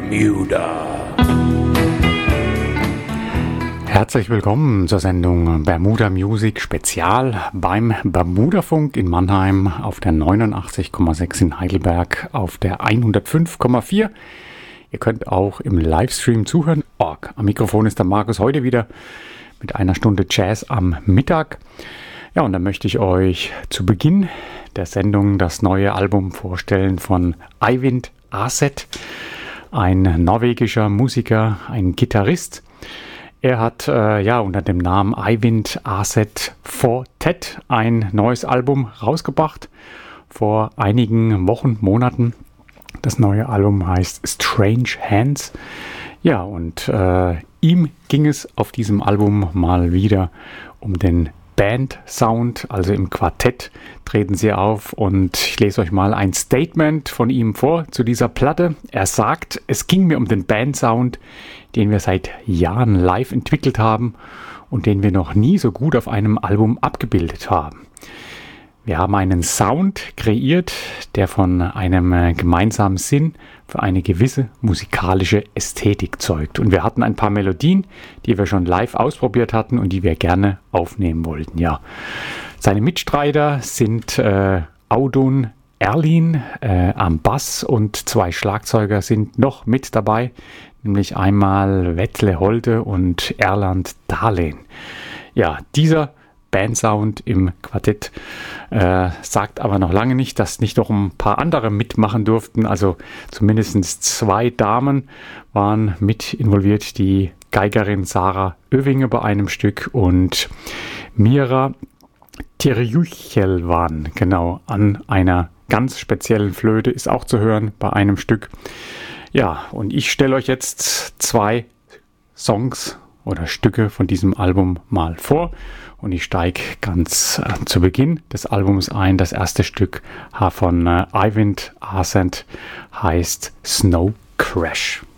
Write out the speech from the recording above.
Bermuda. Herzlich willkommen zur Sendung Bermuda Music Spezial beim Bermudafunk in Mannheim auf der 89,6 in Heidelberg auf der 105,4. Ihr könnt auch im Livestream zuhören. Am Mikrofon ist der Markus heute wieder mit einer Stunde Jazz am Mittag. Ja, und dann möchte ich euch zu Beginn der Sendung das neue Album vorstellen von Eyvind Aset, ein norwegischer Musiker, ein Gitarrist. Er hat unter dem Namen Eyvind Aset Fortet ein neues Album rausgebracht vor einigen Wochen, Monaten. Das neue Album heißt Strange Hands. Ja, und ihm ging es auf diesem Album mal wieder um den Band-Sound, also im Quartett treten sie auf und ich lese euch mal ein Statement von ihm vor zu dieser Platte. Er sagt, es ging mir um den Band-Sound, den wir seit Jahren live entwickelt haben und den wir noch nie so gut auf einem Album abgebildet haben. Wir haben einen Sound kreiert, der von einem gemeinsamen Sinn für eine gewisse musikalische Ästhetik zeugt. Und wir hatten ein paar Melodien, die wir schon live ausprobiert hatten und die wir gerne aufnehmen wollten. Ja. Seine Mitstreiter sind Audun Erlin am Bass und zwei Schlagzeuger sind noch mit dabei, nämlich einmal Vetle Holte und Erland Dahlén. Ja, dieser Bandsound im Quartett sagt aber noch lange nicht, dass nicht noch ein paar andere mitmachen durften. Also zumindest zwei Damen waren mit involviert. Die Geigerin Sarah Oevinge bei einem Stück und Mira Tirjuchelvan, genau, an einer ganz speziellen Flöte ist auch zu hören bei einem Stück. Ja, und ich stelle euch jetzt zwei Songs oder Stücke von diesem Album mal vor. Und ich steige ganz zu Beginn des Albums ein. Das erste Stück von Eyvind Aset heißt Snow Crash.